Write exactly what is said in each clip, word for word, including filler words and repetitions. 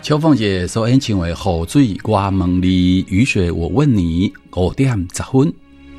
秋凤姐所演唱的雨水我问你，雨水我问你，五点十分。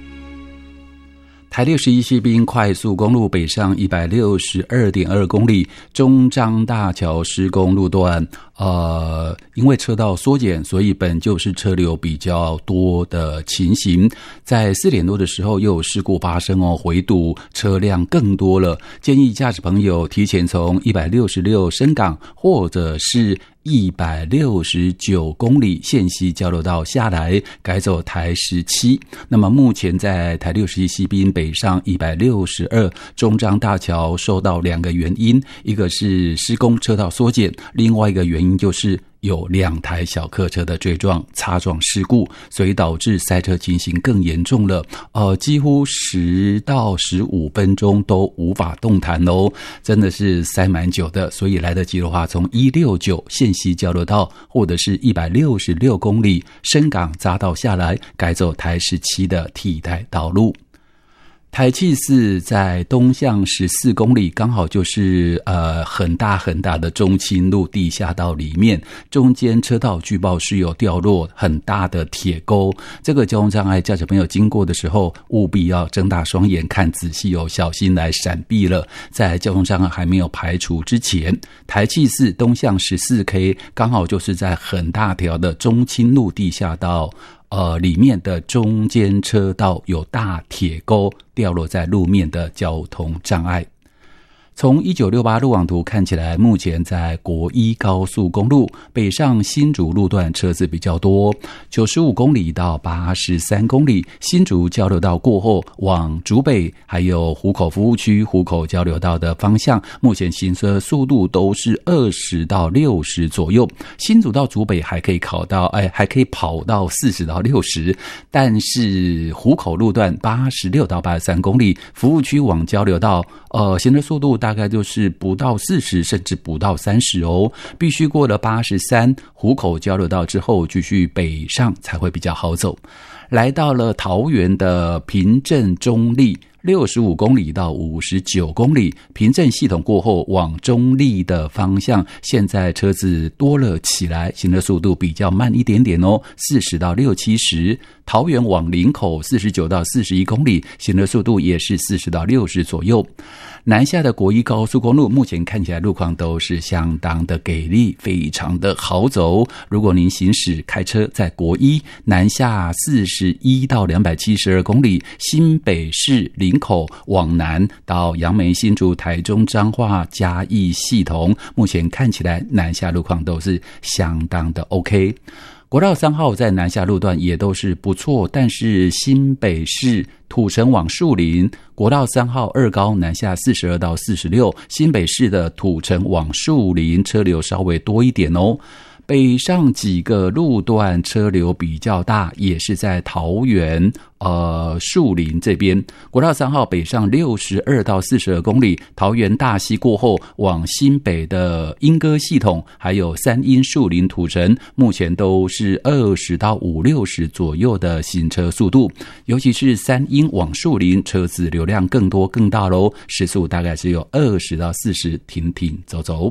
台六十一西滨快速公路北上一百六十二点二公里，中彰大桥施工路段，呃，因为车道缩减，所以本就是车流比较多的情形。在四点多的时候，又有事故发生哦，回堵车辆更多了。建议驾驶朋友提前从一百六十六深港或者是一百六十九公里线西交流道下来，改走台十七。那么目前在台六十一西滨北上一百六十二中彰大桥受到两个原因，一个是施工车道缩减，另外一个原因就是有两台小客车的追撞擦撞事故，所以导致塞车情形更严重了。呃，几乎十到十五分钟都无法动弹哦，真的是塞蛮久的。所以来得及的话，从一六九线西交流道或者是一百六十六公里深港匝道下来，改走台十七的替代道路。台七四在东向十四公里，刚好就是呃很大很大的中清路地下道里面，中间车道据报是有掉落很大的铁钩，这个交通障碍驾驶朋友经过的时候务必要睁大双眼看仔细哦，小心来闪避了。在交通障碍还没有排除之前，台七四东向 十四K 刚好就是在很大条的中清路地下道呃，里面的中间车道有大铁钩掉落在路面的交通障碍。从一九六八路网图看起来，目前在国一高速公路北上新竹路段车子比较多，九十五公里到八十三公里，新竹交流道过后往竹北还有湖口服务区湖口交流道的方向，目前行车速度都是二十到六十左右。新竹到竹北还可以考到哎，还可以跑到四十到六十，但是湖口路段八十六到八十三公里，服务区往交流道呃，行车速度大概就是不到四十，甚至不到三十哦。必须过了八十三湖口交流道之后，继续北上才会比较好走。来到了桃园的平镇中立，六十五公里到五十九公里，平镇系统过后往中立的方向，现在车子多了起来，行车速度比较慢一点点哦，四十到六七十。桃园往林口四十九到四十一公里，行车速度也是四十到六十左右。南下的国一高速公路目前看起来路况都是相当的给力，非常的好走。如果您行驶开车在国一南下四十一到两百七十二公里，新北市林口往南到杨梅新竹台中彰化嘉义系统，目前看起来南下路况都是相当的 OK。国道三号在南下路段也都是不错，但是新北市土城往树林，国道三号二高南下四十二到四十六，新北市的土城往树林车流稍微多一点哦。北上几个路段车流比较大，也是在桃园呃树林这边。国道三号北上六十二到四十二公里，桃园大溪过后往新北的莺歌系统，还有三鶯树林土城，目前都是二十到五六十左右的行车速度。尤其是三鶯往树林，车子流量更多更大咯，时速大概是有二十到四十，停停走走。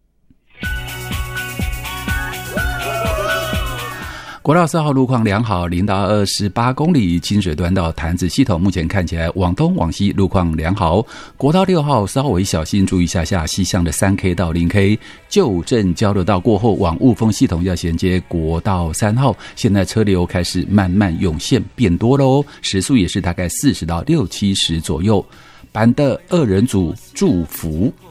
国道四号路况良好，零到二十八公里，清水端到潭子系统目前看起来往东往西路况良好。国道六号稍微小心注意一下下西向的 三 K 到 零 K， 旧镇交流道过后往雾峰系统要衔接国道三号，现在车流开始慢慢涌现变多咯，时速也是大概四十到六七十左右。版的二人组祝福